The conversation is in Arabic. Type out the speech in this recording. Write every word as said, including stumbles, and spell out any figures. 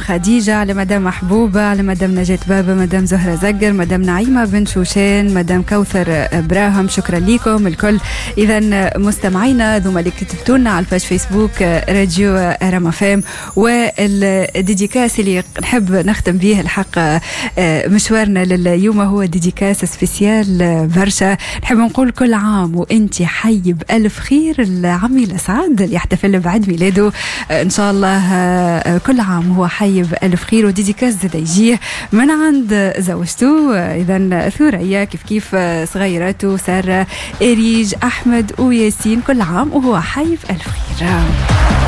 خديجة، على مدام محبوبة، على مدام نجاة بابا، مدام زهرة زقر، مدام نعيمة بن شوشان، مدام كوثر براهم. شكرا لكم الكل. إذا مستمعينا ذوما اللي كتبتونا على الباج فيسبوك راديو رام فام، والديديكاس اللي نحب نختم به الحق مشوارنا لليوم هو ديديكاس سبيسيال برشا. نحب نقول كل عام وانت حي بألف خير العمي الأسعد اللي يحتفل بعد ميلاده إن شاء الله كل عام هو حي بألف خير. وديديكاس زاد يجيه من عند زوجته إذا ثوريا كيف كيف صغيرته سارة إريج أحمد وياسين، كل عام وهو حي بألف خير.